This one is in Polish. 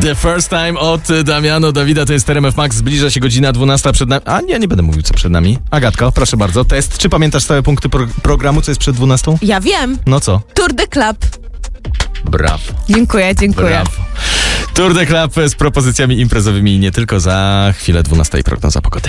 The First Time od Damiano Davida, to jest RMF Max, zbliża się godzina 12 przed nami. A ja nie będę mówił, co przed nami. Agatko, proszę bardzo, test. Czy pamiętasz stałe punkty programu, co jest przed 12? Ja wiem. No co? Tour de Club. Brawo. Dziękuję. Brawo. Tour de Club z propozycjami imprezowymi i nie tylko. Za chwilę 12 prognoza pogody.